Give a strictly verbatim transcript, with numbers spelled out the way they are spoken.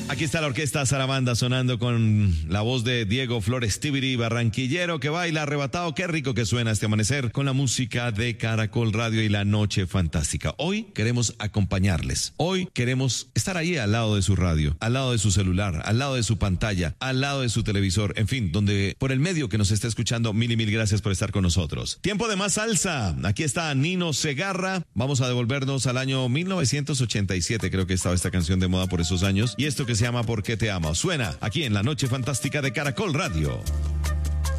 Aquí está la orquesta Zarabanda sonando con la voz de Diego Flores Tibiri, barranquillero que baila arrebatado. Qué rico que suena este amanecer con la música de Caracol Radio y la noche fantástica. Hoy queremos acompañarles. Hoy queremos estar ahí al lado de su radio, al lado de su celular, al lado de su pantalla, al lado de su televisor, en fin, donde por el medio que nos esté escuchando, mil y mil gracias por estar con nosotros. Tiempo de más salsa. Aquí está Nino Segarra. Vamos a devolvernos al año mil novecientos ochenta y siete, creo que estaba esta canción de moda por esos años. Y esto que se llama ¿Por qué te amo? Suena aquí en la noche fantástica de Caracol Radio.